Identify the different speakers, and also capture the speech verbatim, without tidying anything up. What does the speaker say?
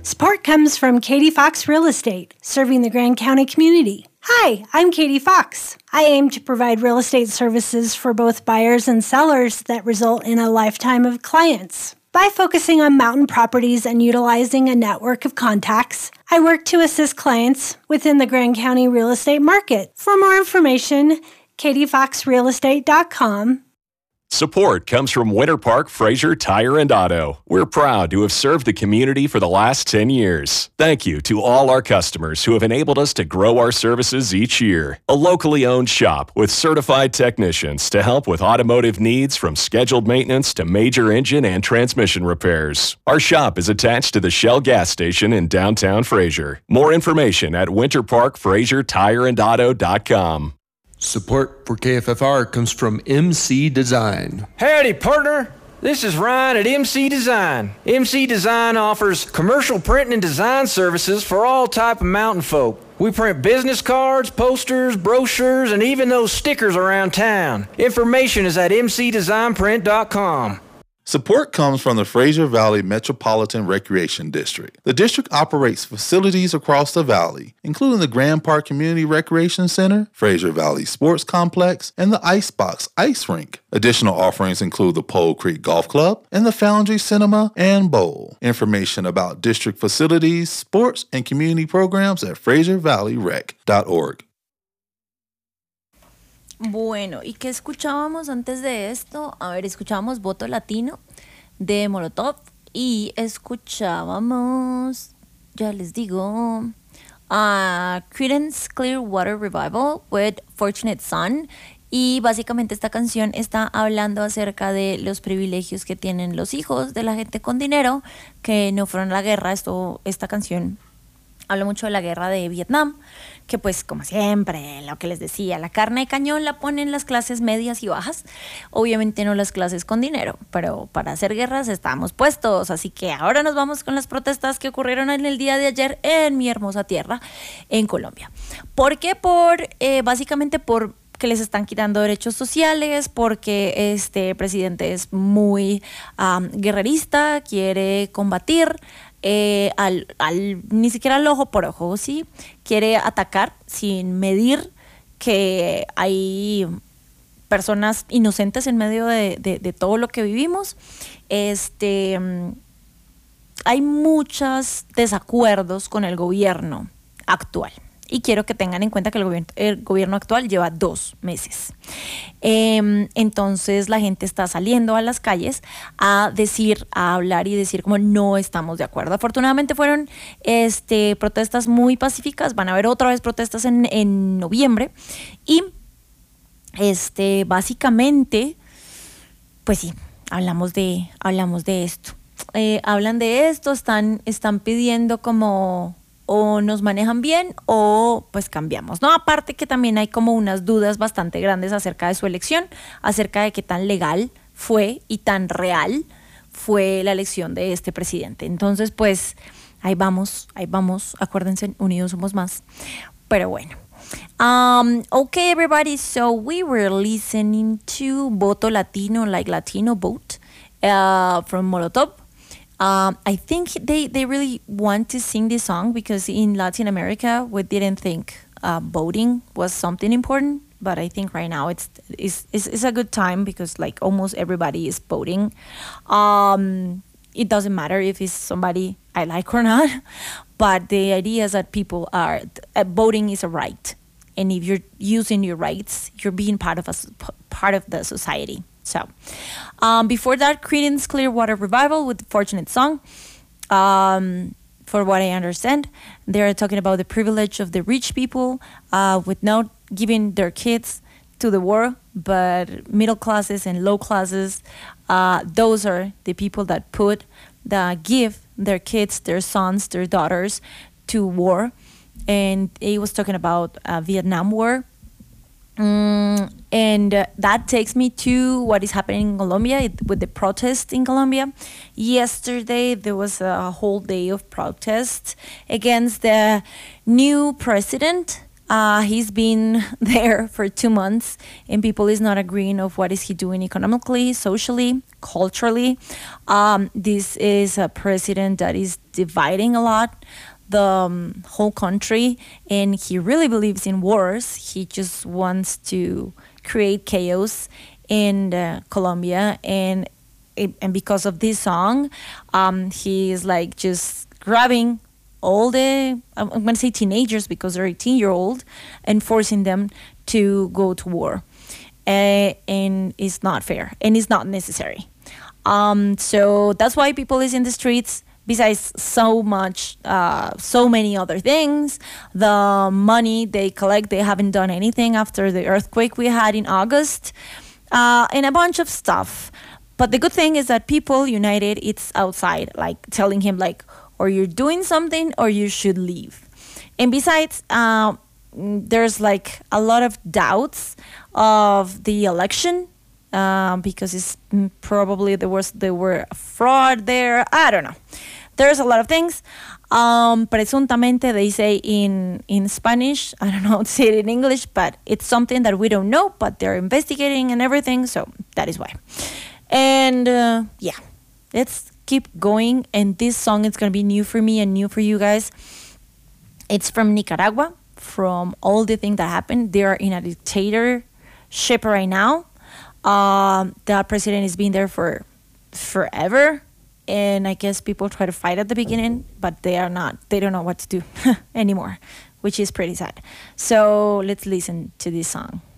Speaker 1: Support comes from Katie Fox Real Estate, serving the Grand County community. Hi, I'm Katie Fox. I aim to provide real estate services for both buyers and sellers that result in a lifetime of clients. By focusing on mountain properties and utilizing a network of contacts, I work to assist clients within the Grand County real estate market. For more information, katie fox real estate dot com.
Speaker 2: Support comes from Winter Park Fraser Tire and Auto. We're proud to have served the community for the last ten years. Thank you to all our customers who have enabled us to grow our services each year. A locally owned shop with certified technicians to help with automotive needs from scheduled maintenance to major engine and transmission repairs. Our shop is attached to the Shell gas station in downtown Fraser. More information at winter park fraser tire and auto dot com.
Speaker 3: Support for K F F R comes from M C Design.
Speaker 4: Howdy, partner. This is Ryan at M C Design. M C Design offers commercial printing and design services for all type of mountain folk. We print business cards, posters, brochures, and even those stickers around town. Information is at m c design print dot com.
Speaker 5: Support comes from the Fraser Valley Metropolitan Recreation District. The district operates facilities across the valley, including the Grand Park Community Recreation Center, Fraser Valley Sports Complex, and the Icebox Ice Rink. Additional offerings include the Pole Creek Golf Club and the Foundry Cinema and Bowl. Information about district facilities, sports, and community programs at fraser valley rec dot org.
Speaker 6: Bueno, ¿y qué escuchábamos antes de esto? A ver, escuchábamos Voto Latino de Molotov y escuchábamos, ya les digo, uh, Creedence Clearwater Revival with Fortunate Son. Y básicamente esta canción está hablando acerca de los privilegios que tienen los hijos de la gente con dinero que no fueron a la guerra. Esto, esta canción habla mucho de la guerra de Vietnam, que pues como siempre, lo que les decía, la carne de cañón la ponen las clases medias y bajas, obviamente no las clases con dinero, pero para hacer guerras estamos puestos. Así que ahora nos vamos con las protestas que ocurrieron en el día de ayer en mi hermosa tierra, en Colombia. ¿Por qué? Por, eh, básicamente por que les están quitando derechos sociales, porque este presidente es muy um, guerrerista, quiere combatir eh, al, al, ni siquiera al ojo por ojo, ¿sí? Quiere atacar sin medir que hay personas inocentes en medio de, de, de todo lo que vivimos. Este, hay muchos desacuerdos con el gobierno actual. Y quiero que tengan en cuenta que el gobierno, el gobierno actual lleva dos meses. Eh, entonces la gente está saliendo a las calles a decir, a hablar y decir como no estamos de acuerdo. Afortunadamente fueron este, protestas muy pacíficas. Van a haber otra vez protestas en, en noviembre. Y este, básicamente, pues sí, hablamos de, hablamos de esto. Eh, hablan de esto, están, están pidiendo como o nos manejan bien o pues cambiamos, ¿no? Aparte que también hay como unas dudas bastante grandes acerca de su elección, acerca de qué tan legal fue y tan real fue la elección de este presidente. Entonces, pues, ahí vamos, ahí vamos, acuérdense, unidos somos más. Pero bueno. Um, okay, everybody, so we were listening to Voto Latino, like Latino vote, uh, from Molotov. Um, I think they, they really want to sing this song because in Latin America we didn't think uh, voting was something important, but I think right now it's it's, it's, it's a good time because like almost everybody is voting. Um, it doesn't matter if it's somebody I like or not, but the idea is that people are uh, voting is a right, and if you're using your rights, you're being part of a part of the society. So, um, before that, Creedence Clearwater Revival with Fortunate Song. Um, for what I understand, they're talking about the privilege of the rich people uh, with not giving their kids to the war, but middle classes and low classes, uh, those are the people that put, the, give their kids, their sons, their daughters to war. And he was talking about uh, Vietnam War. Mm, and uh, that takes me to what is happening in Colombia it, with the protest in Colombia. Yesterday, there was a whole day of protest against the new president Uh, he's been there for two months, and people is not agreeing of what is he doing economically, socially, culturally. Um, this is a president that is dividing a lot the um, whole country, and he really believes in wars. He just wants to create chaos in uh, Colombia, and it, and because of this song, um, he is like just grabbing all the, I'm going to say teenagers because they're eighteen year old, and forcing them to go to war. Uh, and it's not fair, and it's not necessary. Um, so that's why people is in the streets, besides so much, uh, so many other things. The money they collect, they haven't done anything after the earthquake we had in August, uh, and a bunch of stuff. But the good thing is that people united, it's outside, like telling him like, or you're doing something or you should leave. And besides, uh, there's like a lot of doubts of the election uh, because it's probably there was there were fraud there. I don't know. There's a lot of things. Um, presuntamente, they say in, in Spanish. I don't know how to say it in English, but it's something that we don't know, but they're investigating and everything. So that is why. And uh, yeah, let's keep going. And this song is going to be new for me and new for you guys. It's from Nicaragua, from all the things that happened. They are in a dictatorship right now. Um, the president has been there for forever. And I guess people try to fight at the beginning, but they are not. They don't know what to do anymore, which is pretty sad. So let's listen to this song.